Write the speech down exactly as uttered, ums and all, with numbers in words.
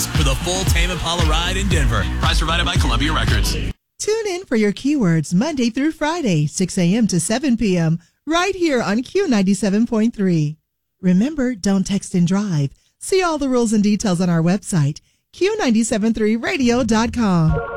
tickets for the full Tame Impala ride in Denver. Prize provided by Columbia Records. Tune in for your keywords Monday through Friday, six a.m. to seven p.m. right here on Q ninety-seven point three. Remember, don't text and drive. See all the rules and details on our website, Q nine seven three radio dot com.